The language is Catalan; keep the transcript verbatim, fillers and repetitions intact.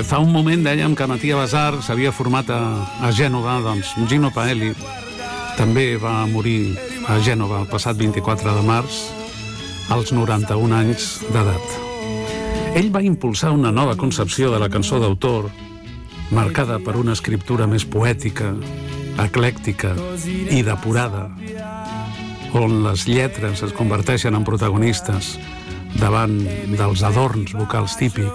Eh, fa un moment dèiem que Mattia Basar s'havia format a, a Gènova, doncs Gino Paelli també va morir a Gènova el passat vint-i-quatre de març, als noranta-un anys d'edat. Ell va impulsar una nova concepció de la cançó d'autor, marcada per una escriptura més poètica, eclèctica i depurada, on les lletres es converteixen en protagonistes davant dels adorns vocals típics